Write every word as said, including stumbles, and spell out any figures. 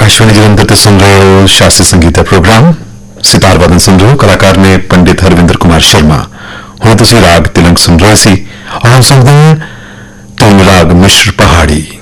आकाशवाणी जलंधर ते सुन रहे हो शास्त्रीय संगीत प्रोग्राम सितार वादन सुन रहे हो कलाकार ने पंडित हरविंदर कुमार शर्मा हुण तुसीं राग तिलंक सुन रहे सी और सुनते हैं तुम राग मिश्र पहाड़ी।